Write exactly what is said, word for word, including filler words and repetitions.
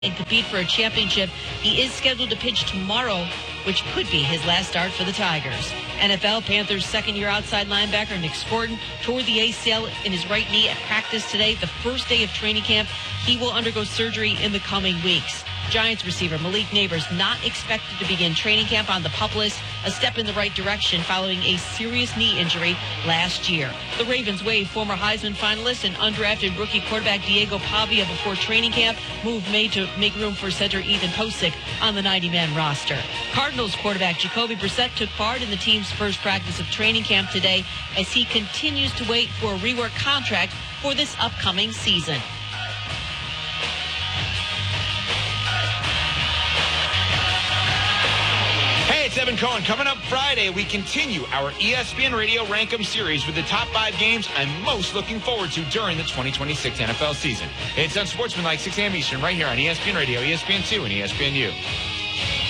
and compete for a championship. He is scheduled to pitch tomorrow, which could be his last start for the Tigers. N F L, Panthers second-year outside linebacker Nick Sporton tore the A C L in his right knee at practice today, the first day of training camp. He will undergo surgery in the coming weeks. Giants receiver Malik Neighbors not expected to begin training camp on the PUP list, a step in the right direction following a serious knee injury last year. The Ravens waived former Heisman finalist and undrafted rookie quarterback Diego Pavia before training camp, move made to make room for center Ethan Posick on the ninety-man roster. Cardinals quarterback Jacoby Brissett took part in the team's first practice of training camp today as he continues to wait for a reworked contract for this upcoming season. It's Evan Cohen. Coming up Friday, we continue our E S P N Radio Rankem series with the top five games I'm most looking forward to during the twenty twenty-six N F L season. It's Unsportsmanlike, six a.m. Eastern, right here on E S P N Radio, E S P N two, and E S P N U.